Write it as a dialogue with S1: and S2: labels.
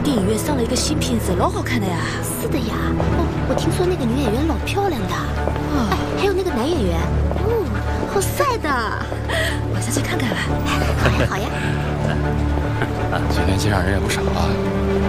S1: 电影院上了一个新片子，老好看的呀。
S2: 是的呀。哦，我听说那个女演员老漂亮的。哎，还有那个男演员，哦，好帅的。
S1: 晚上去看看吧。
S2: 好呀，好呀。
S3: 今天街上人也不少啊。